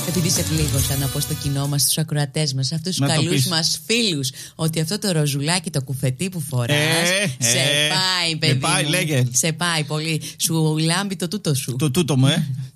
Επειδή σε πλήγωσα, να πω στο κοινό μας, στους ακροατές μας, αυτούς τους καλούς μας φίλους, ότι αυτό το ροζουλάκι, το κουφετί που φοράς, σε πάει, παιδί μου. Σε πάει πολύ. Σου λάμπει το τούτο σου. Το τούτο μου,